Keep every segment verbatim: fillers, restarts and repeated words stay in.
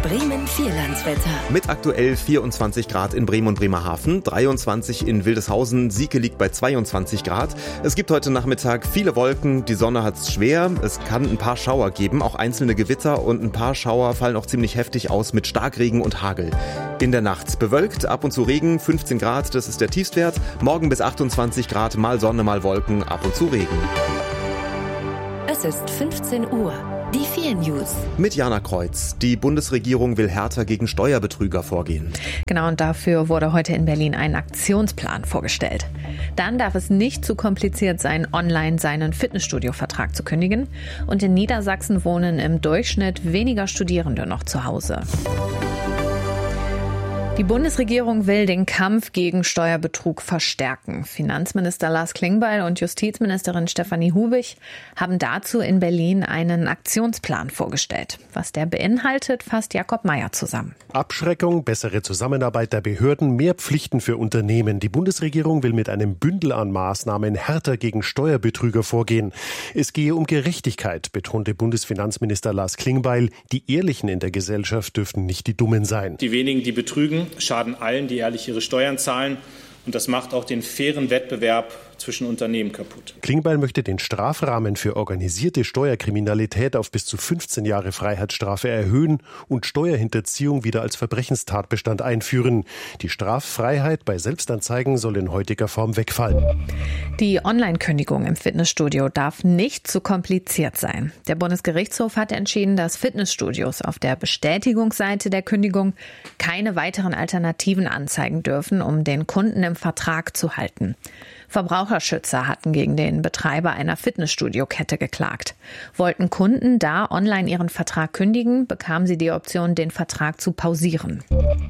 Bremen Vierlandswetter. Mit aktuell vierundzwanzig Grad in Bremen und Bremerhaven, dreiundzwanzig in Wildeshausen, Sieke liegt bei zweiundzwanzig Grad. Es gibt heute Nachmittag viele Wolken, die Sonne hat's schwer, es kann ein paar Schauer geben, auch einzelne Gewitter und ein paar Schauer fallen auch ziemlich heftig aus mit Starkregen und Hagel. In der Nacht bewölkt, ab und zu Regen, fünfzehn Grad, das ist der Tiefstwert. Morgen bis achtundzwanzig Grad, mal Sonne, mal Wolken, ab und zu Regen. Es ist fünfzehn Uhr. Die vier News. Mit Jana Kreuz. Die Bundesregierung will härter gegen Steuerbetrüger vorgehen. Genau, und dafür wurde heute in Berlin ein Aktionsplan vorgestellt. Dann darf es nicht zu kompliziert sein, online seinen Fitnessstudio-Vertrag zu kündigen. Und in Niedersachsen wohnen im Durchschnitt weniger Studierende noch zu Hause. Die Bundesregierung will den Kampf gegen Steuerbetrug verstärken. Finanzminister Lars Klingbeil und Justizministerin Stefanie Hubig haben dazu in Berlin einen Aktionsplan vorgestellt. Was der beinhaltet, fasst Jakob Mayer zusammen. Abschreckung, bessere Zusammenarbeit der Behörden, mehr Pflichten für Unternehmen. Die Bundesregierung will mit einem Bündel an Maßnahmen härter gegen Steuerbetrüger vorgehen. Es gehe um Gerechtigkeit, betonte Bundesfinanzminister Lars Klingbeil. Die Ehrlichen in der Gesellschaft dürften nicht die Dummen sein. Die wenigen, die betrügen, schaden allen, die ehrlich ihre Steuern zahlen. Und das macht auch den fairen Wettbewerb zwischen Unternehmen kaputt. Klingbeil möchte den Strafrahmen für organisierte Steuerkriminalität auf bis zu fünfzehn Jahre Freiheitsstrafe erhöhen und Steuerhinterziehung wieder als Verbrechenstatbestand einführen. Die Straffreiheit bei Selbstanzeigen soll in heutiger Form wegfallen. Die Online-Kündigung im Fitnessstudio darf nicht zu kompliziert sein. Der Bundesgerichtshof hat entschieden, dass Fitnessstudios auf der Bestätigungsseite der Kündigung keine weiteren Alternativen anzeigen dürfen, um den Kunden im Vertrag zu halten. Verbraucherschützer hatten gegen den Betreiber einer Fitnessstudio-Kette geklagt. Wollten Kunden da online ihren Vertrag kündigen, bekamen sie die Option, den Vertrag zu pausieren.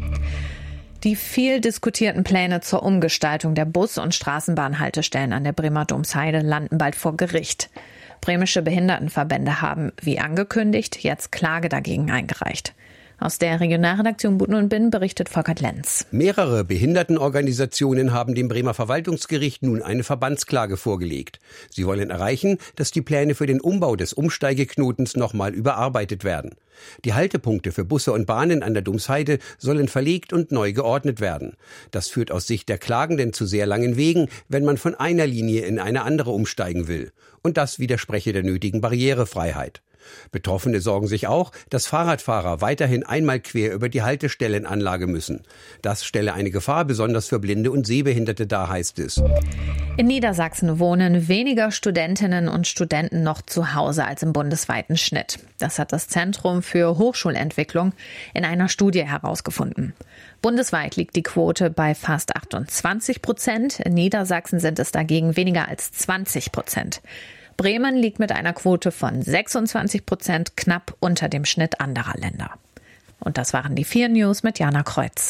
Die viel diskutierten Pläne zur Umgestaltung der Bus- und Straßenbahnhaltestellen an der Bremer Domsheide landen bald vor Gericht. Bremische Behindertenverbände haben, wie angekündigt, jetzt Klage dagegen eingereicht. Aus der Regionalredaktion Buten und Binn berichtet Volkert Lenz. Mehrere Behindertenorganisationen haben dem Bremer Verwaltungsgericht nun eine Verbandsklage vorgelegt. Sie wollen erreichen, dass die Pläne für den Umbau des Umsteigeknotens nochmal überarbeitet werden. Die Haltepunkte für Busse und Bahnen an der Domsheide sollen verlegt und neu geordnet werden. Das führt aus Sicht der Klagenden zu sehr langen Wegen, wenn man von einer Linie in eine andere umsteigen will. Und das widerspreche der nötigen Barrierefreiheit. Betroffene sorgen sich auch, dass Fahrradfahrer weiterhin einmal quer über die Haltestellenanlage müssen. Das stelle eine Gefahr besonders für Blinde und Sehbehinderte dar, heißt es. In Niedersachsen wohnen weniger Studentinnen und Studenten noch zu Hause als im bundesweiten Schnitt. Das hat das Zentrum für Hochschulentwicklung in einer Studie herausgefunden. Bundesweit liegt die Quote bei fast achtundzwanzig Prozent. In Niedersachsen sind es dagegen weniger als zwanzig Prozent. Bremen liegt mit einer Quote von sechsundzwanzig Prozent knapp unter dem Schnitt anderer Länder. Und das waren die vier News mit Jana Kreuz.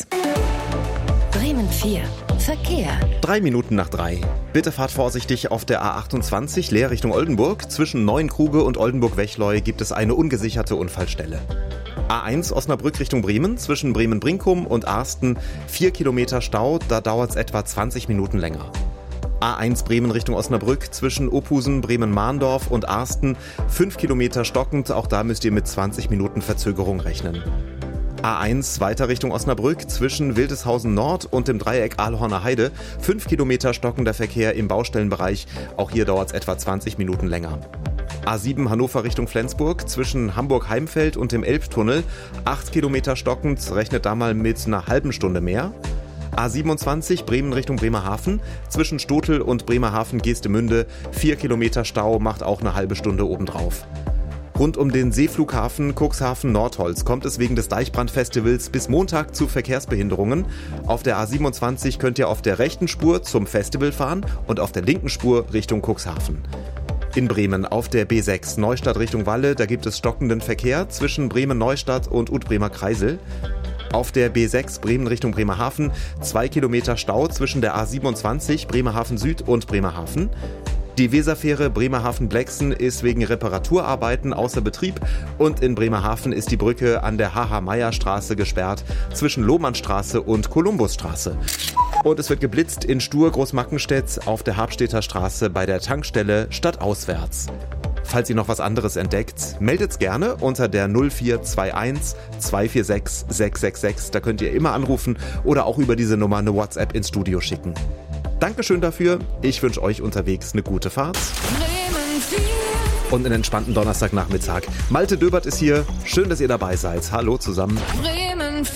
Bremen vier. Verkehr. Drei Minuten nach drei. Bitte fahrt vorsichtig auf der A achtundzwanzig Leer Richtung Oldenburg. Zwischen Neuenkruge und Oldenburg-Wechleu gibt es eine ungesicherte Unfallstelle. A eins Osnabrück Richtung Bremen, zwischen Bremen-Brinkum und Arsten vier Kilometer Stau, da dauert es etwa zwanzig Minuten länger. A eins Bremen Richtung Osnabrück, zwischen Ophusen, Bremen-Mahndorf und Arsten fünf Kilometer stockend, auch da müsst ihr mit zwanzig Minuten Verzögerung rechnen. A eins weiter Richtung Osnabrück, zwischen Wildeshausen Nord und dem Dreieck Aalhorner Heide fünf Kilometer stockender Verkehr im Baustellenbereich, auch hier dauert es etwa zwanzig Minuten länger. A sieben Hannover Richtung Flensburg, zwischen Hamburg-Heimfeld und dem Elbtunnel acht Kilometer stockend, rechnet da mal mit einer halben Stunde mehr. A siebenundzwanzig Bremen Richtung Bremerhaven, zwischen Stotel und Bremerhaven-Geestemünde vier Kilometer Stau, macht auch eine halbe Stunde obendrauf. Rund um den Seeflughafen Cuxhaven-Nordholz kommt es wegen des Deichbrand-Festivals bis Montag zu Verkehrsbehinderungen. Auf der A siebenundzwanzig könnt ihr auf der rechten Spur zum Festival fahren und auf der linken Spur Richtung Cuxhaven. In Bremen auf der B sechs Neustadt Richtung Walle, da gibt es stockenden Verkehr zwischen Bremen-Neustadt und Utbremer Kreisel. Auf der B sechs Bremen Richtung Bremerhaven zwei Kilometer Stau zwischen der A siebenundzwanzig Bremerhaven Süd und Bremerhaven. Die Weserfähre Bremerhaven-Blexen ist wegen Reparaturarbeiten außer Betrieb und in Bremerhaven ist die Brücke an der H H Meyer Straße gesperrt zwischen Lohmannstraße und Kolumbusstraße. Und es wird geblitzt in Stur Großmackenstedt auf der Habstedter Straße bei der Tankstelle stadtauswärts. Falls ihr noch was anderes entdeckt, meldet's gerne unter der null vier zwei eins zwei vier sechs sechs sechs sechs. Da könnt ihr immer anrufen oder auch über diese Nummer eine WhatsApp ins Studio schicken. Dankeschön dafür. Ich wünsche euch unterwegs eine gute Fahrt. Und einen entspannten Donnerstagnachmittag. Malte Döbert ist hier. Schön, dass ihr dabei seid. Hallo zusammen. Bremen